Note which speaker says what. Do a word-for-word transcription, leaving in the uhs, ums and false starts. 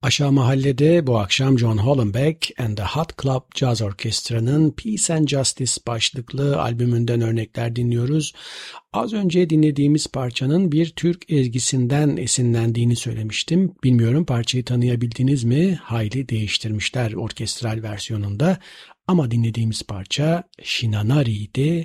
Speaker 1: Aşağı Mahalle'de bu akşam John Hollenbeck and the Hot Club Jazz Orkestra'nın Peace and Justice başlıklı albümünden örnekler dinliyoruz. Az önce dinlediğimiz parçanın bir Türk ezgisinden esinlendiğini söylemiştim. Bilmiyorum parçayı tanıyabildiniz mi? Hayli değiştirmişler orkestral versiyonunda. Ama dinlediğimiz parça Shinanari'ydi.